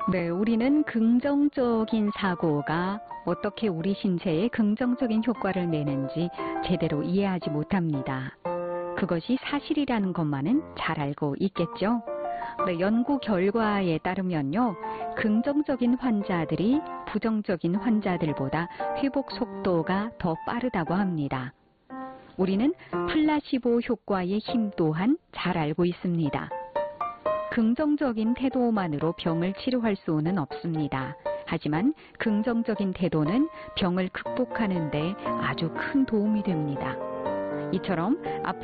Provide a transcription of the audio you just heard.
네, 우리는 긍정적인 사고가 어떻게 우리 신체에 긍정적인 효과를 내는지 제대로 이해하지 못합니다. 그것이 사실이라는 것만은 잘 알고 있겠죠? 네, 연구 결과에 따르면요, 긍정적인 환자들이 부정적인 환자들보다 회복 속도가 더 빠르다고 합니다. 우리는 플라시보 효과의 힘 또한 잘 알고 있습니다. 긍정적인 태도만으로 병을 치료할 수는 없습니다. 하지만 긍정적인 태도는 병을 극복하는 데 아주 큰 도움이 됩니다. 이처럼